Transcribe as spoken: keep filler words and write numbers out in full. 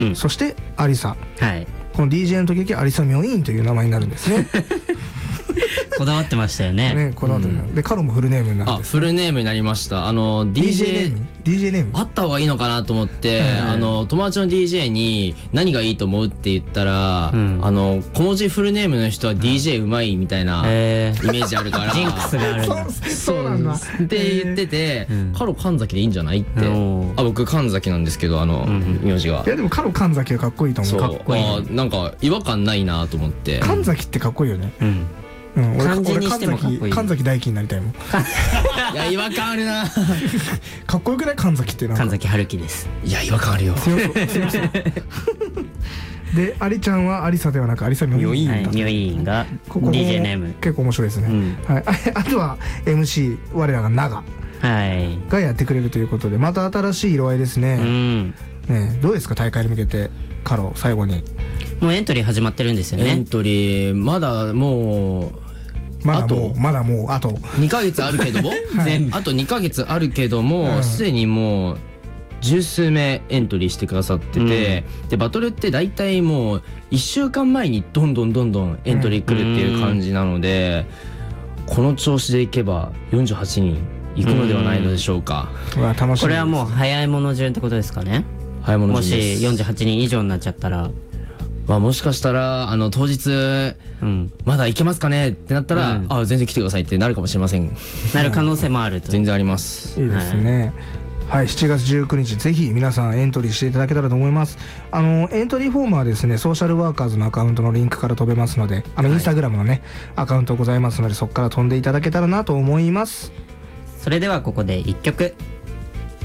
うん、 そしてアリサ、 はい、 この ディージェー の時々アリサミョインという名前になるんですね。 こだわってましたよね。 ね、こだわってる、うん、でカロもフルネームになるんです、ね、 あ、フルネームになりました。あの ディージェーディージェー ネーム ディージェー ネームあった方がいいのかなと思って、うん、あの友達の ディージェー に何がいいと思うって言ったら、うん、あの小文字フルネームの人は ディージェー うまいみたいなイメージあるから、 ジンクスがあるんだ。 そうなんだって言ってて、うん、カロ神崎でいいんじゃないって、 うん、 あ、僕神崎なんですけど、あの、うん、名字が。 いやでもカロ神崎はかっこいいと思う。 そう、 かっこいい。 あ、なんか違和感ないなと思って。 神崎ってかっこいいよね。うんうん、俺漢字にしてもかっこいい。 神崎大輝になりたいもん。 いや違和感あるな。 かっこよくない？神崎ってなんか。 神崎春樹です。 いや違和感あるよ。 すいません。すいません。で、アリちゃんはアリサではなくアリサミョイン。 はい、ミョインが ディージェー ネーム。 結構面白いですね。うん、はい。あとは エムシー 我らが長がやってくれるということで、また新しい色合いですね。うん、ね、どうですか大会に向けてカロ最後に。 もうエントリー始まってるんですよね。 エントリーまだもうまだもうまだもうあとにかげつあるけども、はい、あとにかげつあるけども、すで、うん、にもう十数名エントリーしてくださってて、うん、でバトルって大体もういっしゅうかんまえにどんどんどんどんエントリー来るっていう感じなので、うん、この調子でいけばよんじゅうはちにんいくのではないのでしょうか。 うん、うわ楽しみです。 これはもう早いもの順ってことですかね。 早いもの順です。 もしよんじゅうはちにん以上になっちゃったら、 まあ、もしかしたらあの当日、うん、まだ行けますかねってなったら、うん、あ全然来てくださいってなるかもしれません。 なる可能性もあると。 全然あります。 いいですね。はい、はい、しちがつじゅうくにちぜひ皆さんエントリーしていただけたらと思います。あのエントリーフォームはですねソーシャルワーカーズのアカウントのリンクから飛べますので、あのインスタグラムのね、はい、アカウントございますのでそこから飛んでいただけたらなと思います。 それではここでいっきょく。